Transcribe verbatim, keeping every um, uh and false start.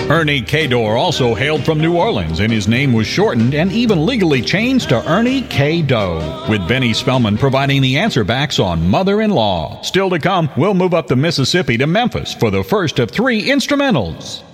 Ernie Cador also hailed from New Orleans, and his name was shortened and even legally changed to Ernie K. Doe, with Benny Spellman providing the answer backs on Mother-in-Law. Still to come, we'll move up the Mississippi to Memphis for the first of three instrumentals.